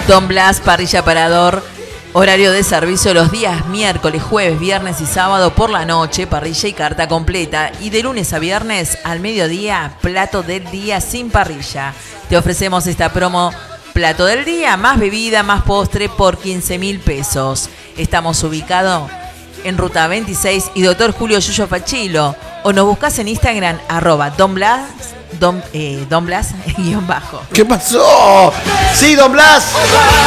Don Blas, parrilla parador, horario de servicio los días miércoles, jueves, viernes y sábado por la noche, parrilla y carta completa. Y de lunes a viernes al mediodía, plato del día sin parrilla. Te ofrecemos esta promo, plato del día, más bebida, más postre por 15.000 pesos. Estamos ubicados en Ruta 26 y Dr. Julio Yuyo Fachilo. O nos buscas en Instagram, @Don Blas, Don Blas _. ¿Qué pasó? Sí, Don Blas.